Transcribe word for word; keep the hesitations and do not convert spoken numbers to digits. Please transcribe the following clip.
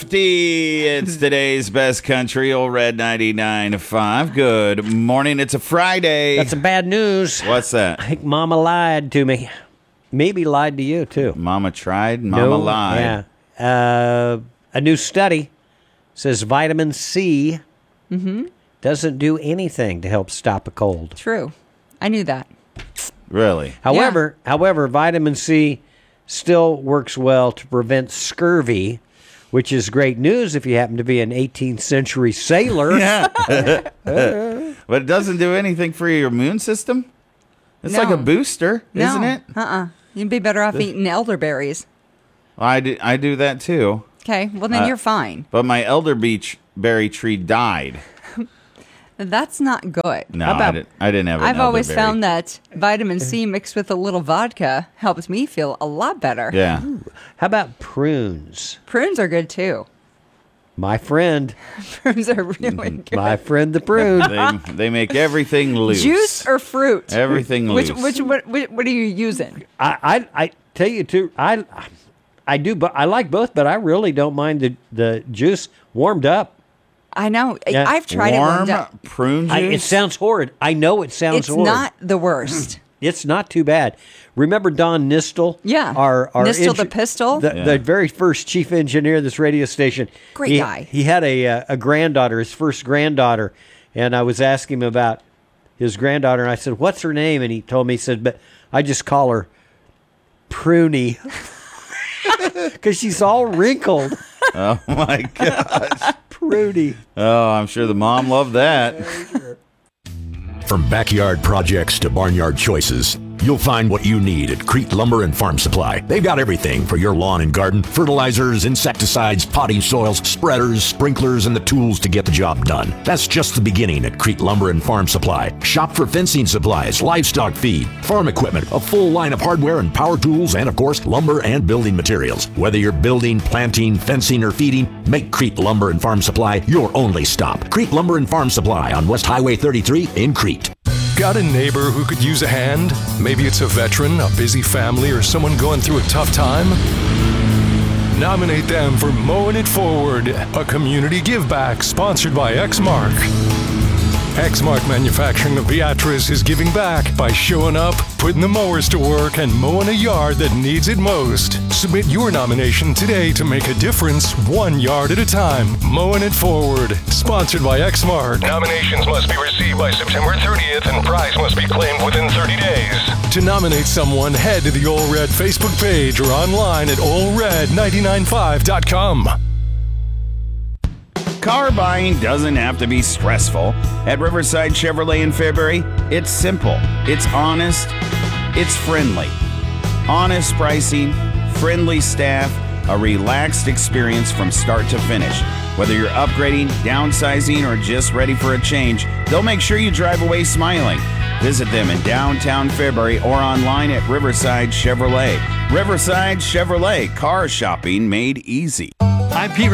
It's today's best country, Old Red ninety-nine point five. Good morning. It's a Friday. That's some bad news. What's that? I think Mama lied to me. Maybe lied to you, too. Mama tried, Mama no, lied. Yeah. Uh, a new study says vitamin C mm-hmm. doesn't do anything to help stop a cold. True. I knew that. Really? However, yeah. however, vitamin C still works well to prevent scurvy, which is great news if you happen to be an eighteenth century sailor. Yeah. But it doesn't do anything for your immune system? It's no. like a booster, no. isn't it? Uh-uh. You'd be better off eating elderberries. Well, I, do, I do that too. Okay, well then uh, you're fine. But my elderberry tree died. That's not good. No, about, I, didn't, I didn't have an I've always elderberry. found that vitamin C mixed with a little vodka helps me feel a lot better. Yeah. Ooh. How about prunes? Prunes are good too. My friend. Prunes are really good. My friend the prune. They, they make everything loose. Juice or fruit? Everything loose. Which, which, what, which, what are you using? I, I, I tell you too, I, I do, but I like both, but I really don't mind the, the juice warmed up. I know. Yeah. I've tried Warm it warmed up. prune juice? I, it sounds horrid. I know it sounds it's horrid. It's not the worst. It's not too bad. Remember Don Nistel? Yeah. Our, our Nistel engi- the pistol? The, yeah. the very first chief engineer of this radio station. Great he, guy. He had a, a, a granddaughter, his first granddaughter, and I was asking him about his granddaughter, and I said, what's her name? And he told me, he said, but I just call her Pruny. Because she's all wrinkled. Oh, my gosh. Pruny. Oh, I'm sure the mom loved that. From backyard projects to barnyard choices, you'll find what you need at Crete Lumber and Farm Supply. They've got everything for your lawn and garden: fertilizers, insecticides, potting soils, spreaders, sprinklers, and the tools to get the job done. That's just the beginning at Crete Lumber and Farm Supply. Shop for fencing supplies, livestock feed, farm equipment, a full line of hardware and power tools, and of course, lumber and building materials. Whether you're building, planting, fencing, or feeding, make Crete Lumber and Farm Supply your only stop. Crete Lumber and Farm Supply on West Highway thirty-three in Crete. Got a neighbor who could use a hand? Maybe it's a veteran, a busy family, or someone going through a tough time? Nominate them for Mowing It Forward, a community give-back sponsored by Exmark. Exmark Manufacturing of Beatrice is giving back by showing up, putting the mowers to work, and mowing a yard that needs it most. Submit your nomination today to make a difference one yard at a time. Mowing It Forward, sponsored by Exmark. Nominations must be received by September thirtieth, and prize must be claimed within thirty days. To nominate someone, head to the Ole Red Facebook page or online at ole red nine nine five dot com. Car buying doesn't have to be stressful. At Riverside Chevrolet in Fairbury, it's simple, it's honest, it's friendly. Honest pricing, friendly staff, a relaxed experience from start to finish. Whether you're upgrading, downsizing, or just ready for a change, they'll make sure you drive away smiling. Visit them in downtown Fairbury or online at Riverside Chevrolet. Riverside Chevrolet, car shopping made easy. I'm Pete